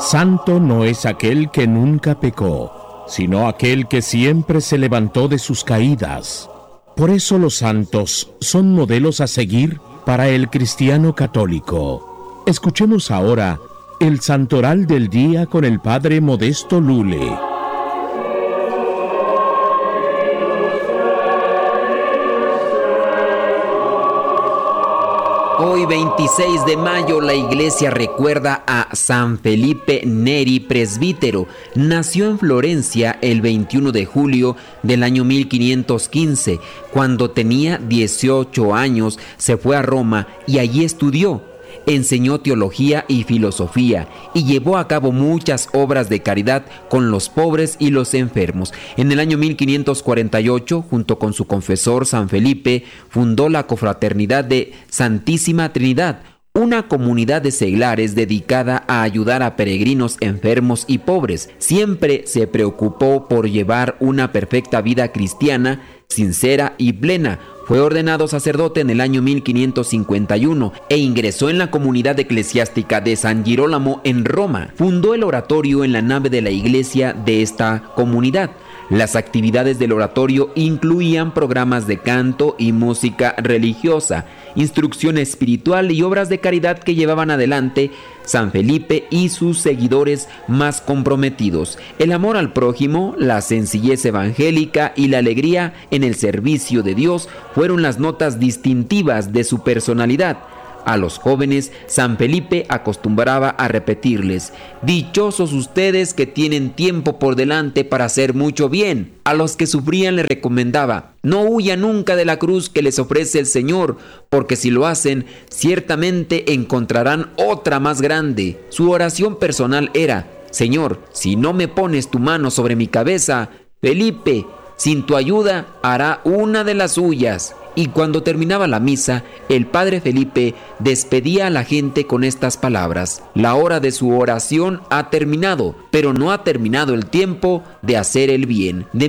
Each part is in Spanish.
Santo no es aquel que nunca pecó, sino aquel que siempre se levantó de sus caídas. Por eso los santos son modelos a seguir para el cristiano católico. Escuchemos ahora el santoral del día con el padre Modesto Lule. Hoy 26 de mayo la iglesia recuerda a San Felipe Neri, presbítero. Nació en Florencia el 21 de julio del año 1515. Cuando tenía 18 años se fue a Roma y allí estudió. Enseñó teología y filosofía y llevó a cabo muchas obras de caridad con los pobres y los enfermos. En el año 1548, junto con su confesor San Felipe, fundó la Confraternidad de Santísima Trinidad, una comunidad de seglares dedicada a ayudar a peregrinos enfermos y pobres. Siempre se preocupó por llevar una perfecta vida cristiana, sincera y plena. Fue ordenado sacerdote en el año 1551 e ingresó en la comunidad eclesiástica de San Girolamo en Roma. Fundó el oratorio en la nave de la iglesia de esta comunidad. Las actividades del oratorio incluían programas de canto y música religiosa, instrucción espiritual y obras de caridad que llevaban adelante San Felipe y sus seguidores más comprometidos. El amor al prójimo, la sencillez evangélica y la alegría en el servicio de Dios fueron las notas distintivas de su personalidad. A los jóvenes, San Felipe acostumbraba a repetirles: dichosos ustedes que tienen tiempo por delante para hacer mucho bien. A los que sufrían les recomendaba: no huyan nunca de la cruz que les ofrece el Señor, porque si lo hacen, ciertamente encontrarán otra más grande. Su oración personal era: Señor, si no me pones tu mano sobre mi cabeza, Felipe, sin tu ayuda, hará una de las suyas. Y cuando terminaba la misa, el padre Felipe despedía a la gente con estas palabras: la hora de su oración ha terminado, pero no ha terminado el tiempo de hacer el bien. De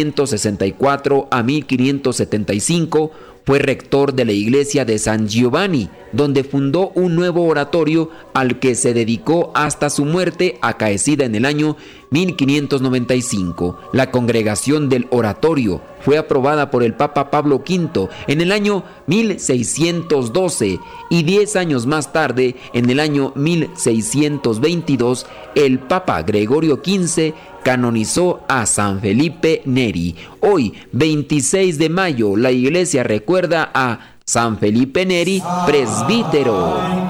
1564 a 1575 fue rector de la iglesia de San Giovanni, donde fundó un nuevo oratorio al que se dedicó hasta su muerte acaecida en el año 1595. La congregación del oratorio fue aprobada por el Papa Pablo V en el año 1612 y 10 años más tarde, en el año 1622, el Papa Gregorio XV canonizó a San Felipe Neri. Hoy, 26 de mayo, la iglesia recuerda a San Felipe Neri, presbítero.